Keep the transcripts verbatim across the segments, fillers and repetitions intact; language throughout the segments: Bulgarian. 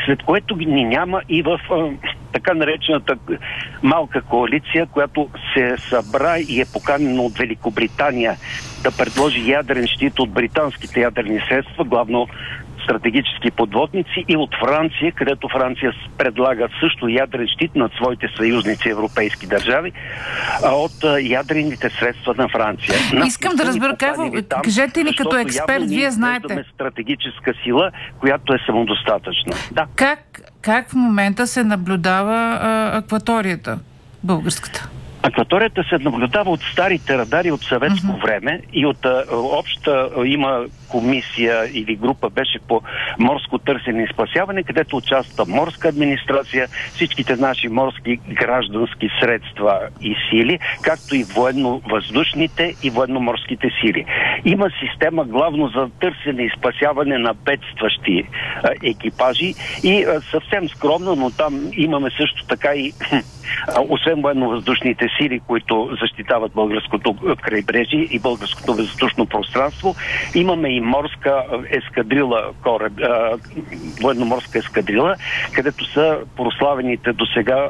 след което ни няма и в а, така наречената малка коалиция, която се събра и е поканена от Великобритания да предложи ядрен щит от британските ядрени средства, главно стратегически подводници, и от Франция, където Франция предлага също ядрен щит над своите съюзници европейски държави, а от а, ядрените средства на Франция. Искам да разбера какво. Кажете ни като експерт, вие знаете. Стратегическа сила, която е самодостатъчна. Да. Как, как в момента се наблюдава а, акваторията българската? Акваторията се наблюдава от старите радари от съветско uh-huh. време и от а, обща а, има комисия или група беше по морско търсене и спасяване, където участва морска администрация, всичките наши морски граждански средства и сили, както и военно-въздушните и военно-морските сили. Има система главно за търсене и спасяване на бедстващи а, екипажи и а, съвсем скромно, но там имаме също така и освен военно-въздушните сили, които защитават българското крайбрежие и българското въздушно пространство, имаме и морска ескадрила, кораб, военно-морска ескадрила, където са прославените досега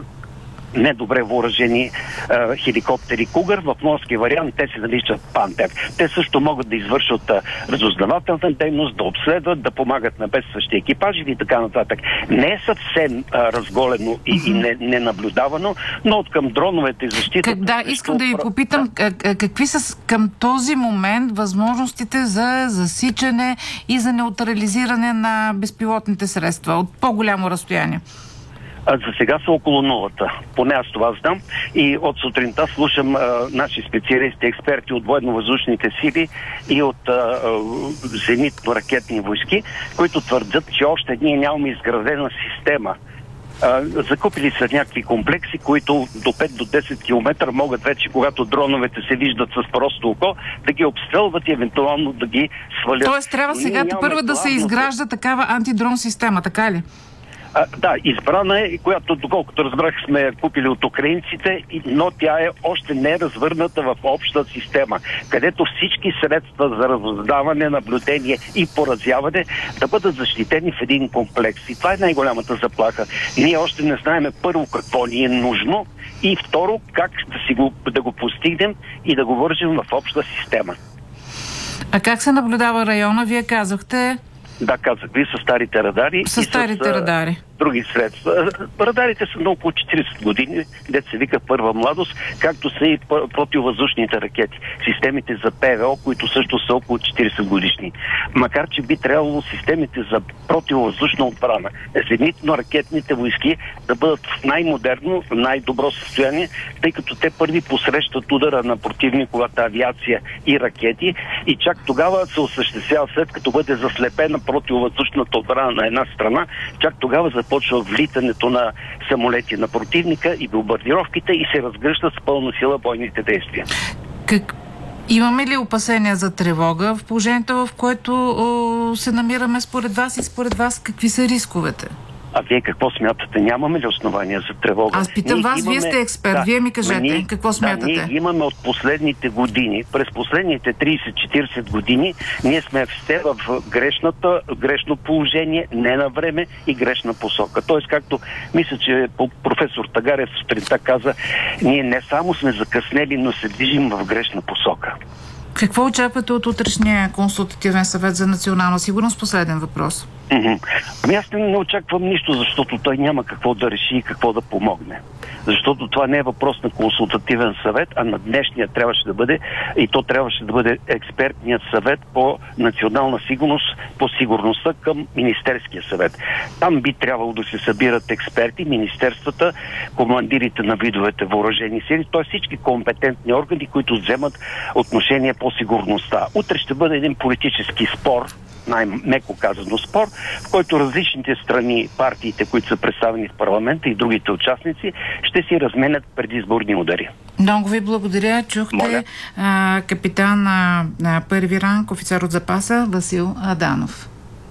недобре въоръжени а, хеликоптери Кугър. В морски вариант те се наричат Пантер. Те също могат да извършат а, разузнавателна дейност, да обследват, да помагат на бедстващи екипажи и така нататък. Не е съвсем а, разголено и, и не, не наблюдавано, но от към дроновете и защита... Как, да, искам да ви попитам да. какви са към този момент възможностите за засичане и за неутрализиране на безпилотните средства от по-голямо разстояние? А за сега са около нулата. Поне аз това знам. И от сутринта слушам а, наши специалисти, експерти от военно-въздушните сили и от а, а, зенитно-ракетни войски, които твърдят, че още ние нямаме изградена система. А, закупили са някакви комплекси, които до пет до десет километра могат вече, когато дроновете се виждат с просто око, да ги обстрелват и евентуално да ги свалят. Тоест трябва сега първо да се изгражда такава антидрон система, така ли? А, да, избрана е, която, доколкото разбрах, сме купили от украинците, но тя е още не е развърната в обща система, където всички средства за разузнаване, наблюдение и поразяване да бъдат защитени в един комплекс. И това е най-голямата заплаха. Ние още не знаем първо какво ни е нужно и второ как да, си го, да го постигнем и да го вържим в обща система. А как се наблюдава района? Вие казахте... Да, казах ви, с старите радари. С старите с, радари. Други средства. Радарите са на около четиридесет години, дето се вика първа младост, както са и противовъздушните ракети. Системите за ПВО, които също са около четиридесет годишни. Макар че би трябвало системите за противовъздушна отбрана, зенитно-ракетните войски да бъдат в най-модерно, в най-добро състояние, тъй като те първи посрещат удара на противниковата авиация и ракети и чак тогава се осъществява, след като бъде заслепена противовъздушната отбрана на една страна, чак тогава започва влитането на самолети на противника и бомбардировките и се разгръщат с пълна сила бойните действия. Как... Имаме ли опасения за тревога в положението, в което о, се намираме според вас и според вас какви са рисковете? А вие какво смятате? Нямаме ли основания за тревога? Аз питам ние вас, имаме... вие сте експерт, да, вие ми кажете, ние, какво смятате? Да, ние имаме от последните години, през последните тридесет-четиридесет години, ние сме все в грешната, грешно положение, не на време и грешна посока. Тоест, както мисля, че професор Тагарев сутринта каза, ние не само сме закъснели, но се движим в грешна посока. Какво очаквате от утрешния консултативен съвет за национална сигурност? Последен въпрос. Mm-hmm. Ами аз не очаквам нищо, защото той няма какво да реши и какво да помогне. Защото това не е въпрос на консултативен съвет, а на днешния трябваше да бъде, и то трябваше да бъде експертният съвет по национална сигурност, по сигурността към Министерския съвет. Там би трябвало да се събират експерти, министерствата, командирите на видовете въоръжени сили, т.е. всички компетентни органи, които вземат отношение по сигурността. Утре ще бъде един политически спор, най-меко казано спор, в който различните страни, партиите, които са представени в парламента и другите участници, ще си разменят предизборни удари. Много ви благодаря. Чухте а, капитан на, на първи ранг, офицер от запаса Васил Аданов.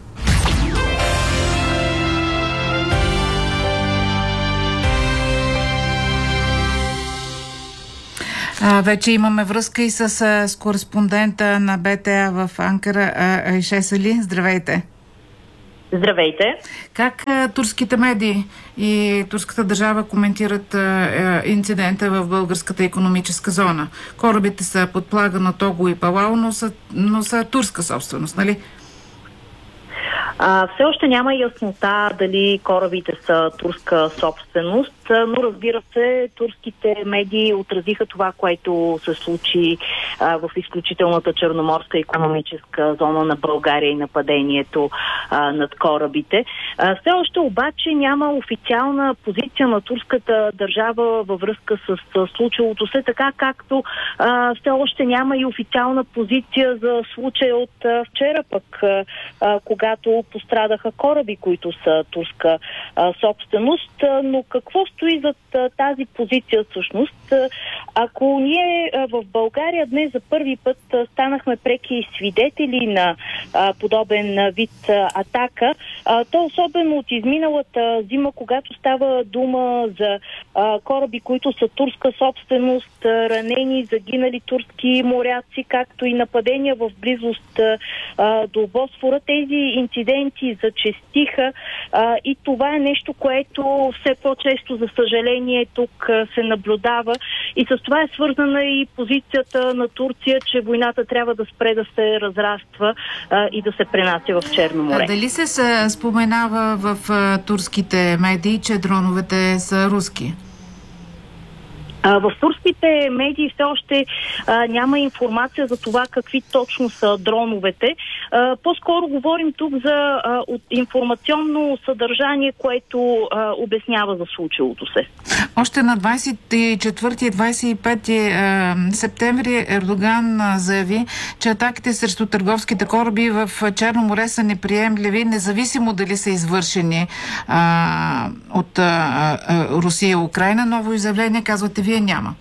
А, вече имаме връзка и с, а, с кореспондента на БТА в Анкара, Айше Сали. Здравейте! Здравейте! Как а, турските медии и турската държава коментират а, инцидента в българската икономическа зона? Корабите са под плага на Того и Палау, но са, но са турска собственост, нали? А, все още няма яснота дали корабите са турска собственост, но разбира се, турските медии отразиха това, което се случи а, в изключителната черноморска икономическа зона на България и нападението а, над корабите. А, все още обаче няма официална позиция на турската държава във връзка с, с случилото се, така както а, все още няма и официална позиция за случая от а, вчера пък, а, когато пострадаха кораби, които са турска а, собственост. А, но какво стои зад а, тази позиция всъщност? А, ако ние а, в България днес за първи път а, станахме преки свидетели на а, подобен а, вид а, атака, а, то особено от изминалата зима, когато става дума за а, кораби, които са турска собственост, а, ранени, загинали турски моряци, както и нападения в близост а, до Босфора, тези инциденти зачестиха а, и това е нещо, което все по-често, за съжаление, тук а, се наблюдава и с това е свързана и позицията на Турция, че войната трябва да спре да се разраства а, и да се пренася в Черно море. А дали се споменава в а, турските медии, че дроновете са руски? В турските медии все още а, няма информация за това какви точно са дроновете. А, по-скоро говорим тук за а, от информационно съдържание, което а, обяснява за случилото се. Още на двадесет и четвърти и двадесет и пети септември Ердоган заяви, че атаките срещу търговските кораби в Черно море са неприемливи, независимо дали са извършени а, от а, а, Русия и Украйна. Ново изявление, казвате вие, няма.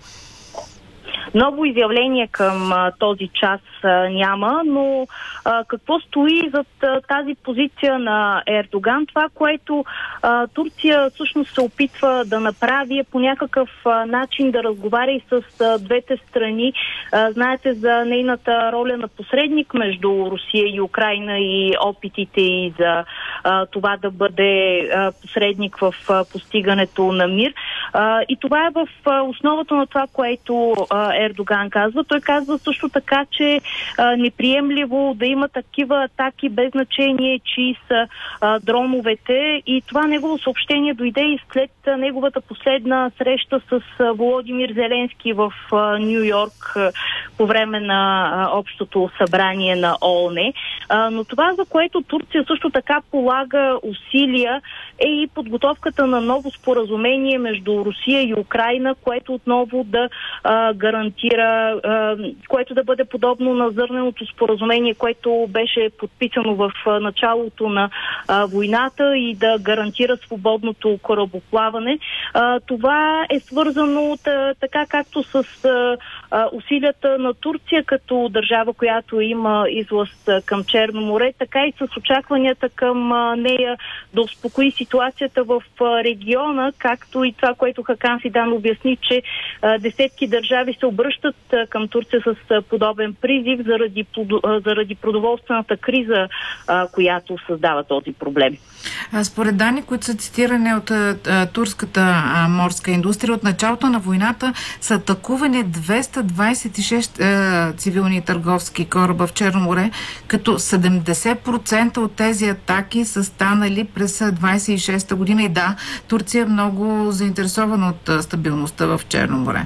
Ново изявление към а, този час а, няма, но а, какво стои зад а, тази позиция на Ердоган? Това, което а, Турция всъщност се опитва да направи, е по някакъв а, начин да разговаря и с а, двете страни. А, знаете за нейната роля на посредник между Русия и Украйна и опитите и за а, това да бъде а, посредник в а, постигането на мир. А, и това е в а, основата на това, което а, Ердоган казва. Той казва също така, че а, неприемливо да има такива атаки без значение, чии са а, дроновете, и това негово съобщение дойде и след а, неговата последна среща с а, Володимир Зеленски в а, Ню Йорк а, по време на а, общото събрание на ООН. А, но това, за което Турция също така полага усилия, е и подготовката на ново споразумение между Русия и Украйна, което отново да а, гарантира, а, което да бъде подобно на зърненото споразумение, което беше подписано в а, началото на а, войната, и да гарантира свободното корабоплаване. А, това е свързано та, така както с а, а, усилията на Турция като държава, която има излъз към Черно море, така и с очакванията към а, нея да успокои ситуацията в а, региона, както и това, което Хакан Фидан обясни, че а, десетки държави се обръщат а, към Турция с а, подобен призив заради, а, заради продоволствената криза, а, която създава този проблем. А според данни, които са цитирани от а, турската а, морска индустрия, от началото на войната са атакувани двеста двадесет и шест а, цивилни търговски кораба в Черно море, като седемдесет процента от тези атаки са станали през двадесет и шеста година. И да, Турция е много заинтересована от а, стабилността в Черно море.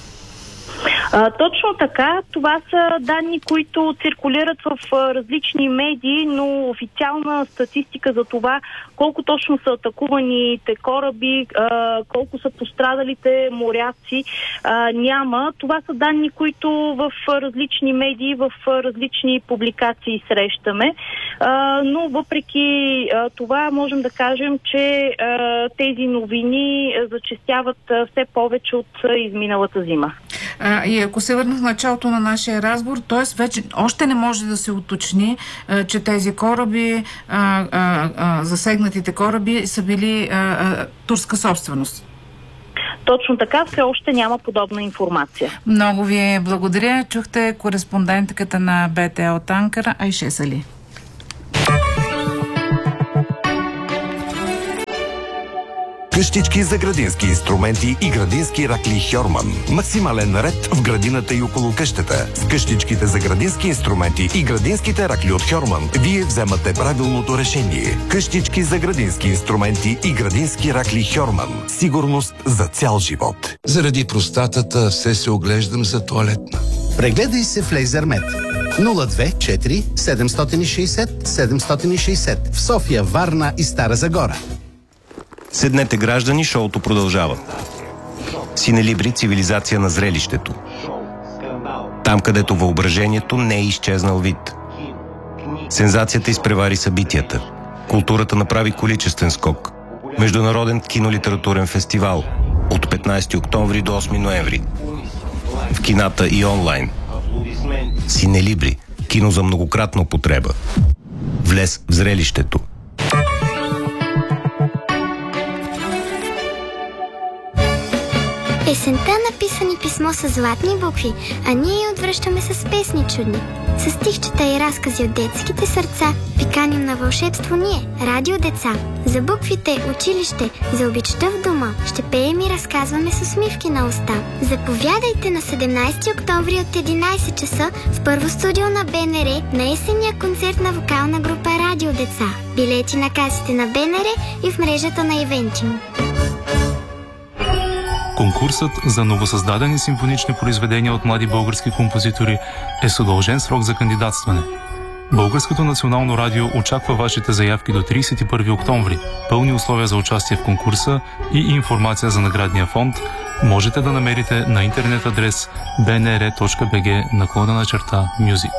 А, точно така. Това са данни, които циркулират в а, различни медии, но официална статистика за това колко точно са атакуваните кораби, а, колко са пострадалите моряци, а, няма. Това са данни, които в а, различни медии, в а, различни публикации срещаме. А, но въпреки а, това можем да кажем, че а, тези новини зачестяват а, все повече от а, изминалата зима. А, и ако се върна в началото на нашия разговор, т.е. вече още не може да се уточни, а, че тези кораби, а, а, а, засегнатите кораби са били а, а, турска собственост. Точно така, все още няма подобна информация. Много ви благодаря. Чухте кореспондентката на БТ от Анкара, Айше Сали. Къщички за градински инструменти и градински ракли Хьорман. Максимален ред в градината и около къщата. С къщичките за градински инструменти и градинските ракли от Хьорман вие вземате правилното решение. Къщички за градински инструменти и градински ракли Хьорман. Сигурност за цял живот. Заради простатата все се оглеждам за тоалетна. Прегледай се в Лейзермед. нула две четири седем шест шест седем шест шест в София, Варна и Стара Загора. Седнете, граждани, шоуто продължава. Синелибри, цивилизация на зрелището. Там, където въображението не е изчезнал вид. Сензацията изпревари събитията. Културата направи количествен скок. Международен кинолитературен фестивал от петнайсети октомври до осми ноември. В кината и онлайн. Синелибри. Кино за многократна употреба. Влез в зрелището. Есента написани писмо с златни букви, а ние я отвръщаме с песни чудни. С стихчета и разкази от детските сърца ви каним на вълшебство ние, Радио Деца. За буквите, училище, за обичта в дома ще пеем и разказваме с усмивки на уста. Заповядайте на седемнайсети октомври от единайсет часа в първо студио на БНР на есенния концерт на вокална група Радио Деца. Билети на касите на БНР и в мрежата на Ивентим. Конкурсът за новосъздадени симфонични произведения от млади български композитори е с удължен срок за кандидатстване. Българското национално радио очаква вашите заявки до трийсет и първи октомври. Пълни условия за участие в конкурса и информация за наградния фонд можете да намерите на интернет адрес бнр точка бг наклона на черта music.